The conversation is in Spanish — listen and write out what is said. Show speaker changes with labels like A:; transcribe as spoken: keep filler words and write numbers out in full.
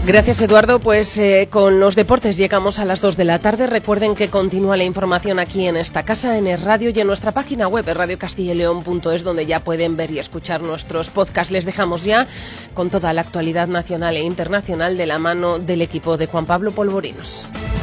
A: Gracias, Eduardo. Pues eh, con los deportes llegamos a las dos de la tarde. Recuerden que continúa la información aquí en esta casa, en el radio y en nuestra página web, radio castilla y león punto es, donde ya pueden ver y escuchar nuestros podcasts. Les dejamos ya con toda la actualidad nacional e internacional de la mano del equipo de Juan Pablo Polvorinos.